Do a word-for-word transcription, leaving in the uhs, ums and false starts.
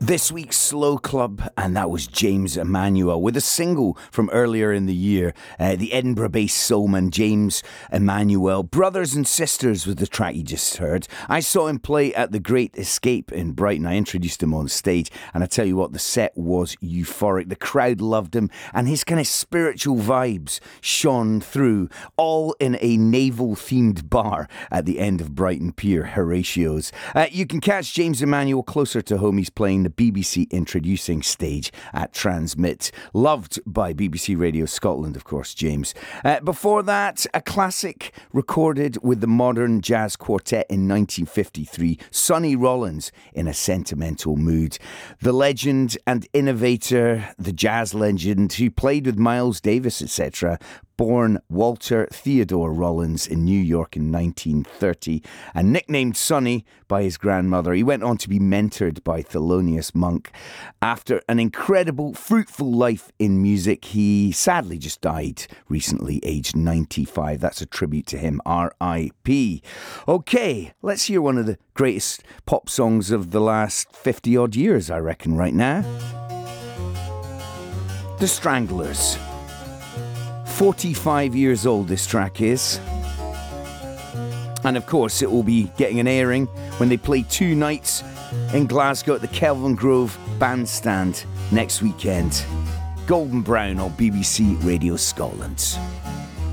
This week's Slow Club, and that was James Emanuel with a single from earlier in the year. Uh, the Edinburgh-based soulman James Emanuel, Brothers and Sisters was the track you just heard. I saw him play at the Great Escape in Brighton. I introduced him on stage, and I tell you what, the set was euphoric. The crowd loved him, and his kind of spiritual vibes shone through, all in a naval-themed bar at the end of Brighton Pier, Horatio's. Uh, you can catch James Emanuel closer to home. He's playing the B B C introducing stage at Transmit. Loved by B B C Radio Scotland, of course, James. Uh, before that, a classic recorded with the Modern Jazz Quartet in nineteen fifty-three, Sonny Rollins, In a Sentimental Mood. The legend and innovator, the jazz legend who played with Miles Davis, et cetera, born Walter Theodore Rollins in New York in nineteen thirty and nicknamed Sonny by his grandmother. He went on to be mentored by Thelonious Monk. After an incredible, fruitful life in music, he sadly just died recently, aged ninety-five. That's a tribute to him, R I P. Okay, let's hear one of the greatest pop songs of the last fifty odd years, I reckon, right now. The Stranglers. forty-five years old this track is. And of course it will be getting an airing when they play two nights in Glasgow at the Kelvin Grove Bandstand next weekend. Golden Brown on B B C Radio Scotland.